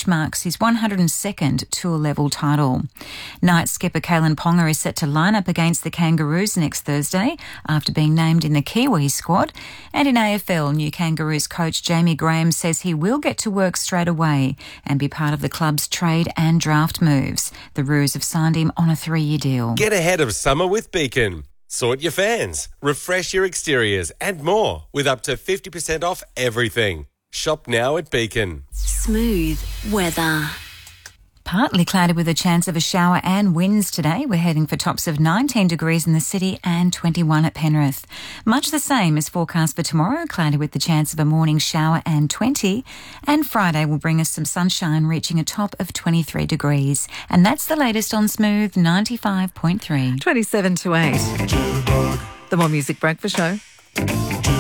marks his 102nd tour-level title. Knights skipper Kalen Ponga is set to line up against the Kangaroos next Thursday after being named in the Kiwi squad. And in AFL, new Kangaroos coach Jamie Graham says he will get to work straight away and be part of the club's trade and draft moves. The Roos have signed him on a 3-year deal. Get ahead of summer with Beacon. Sort your fans, refresh your exteriors and more with up to 50% off everything. Shop now at Beacon. Smooth weather. Partly cloudy with a chance of a shower and winds today. We're heading for tops of 19 degrees in the city and 21 at Penrith. Much the same as forecast for tomorrow, cloudy with the chance of a morning shower and 20. And Friday will bring us some sunshine, reaching a top of 23 degrees. And that's the latest on Smooth 95.3. 27 to 8. The More Music Breakfast Show.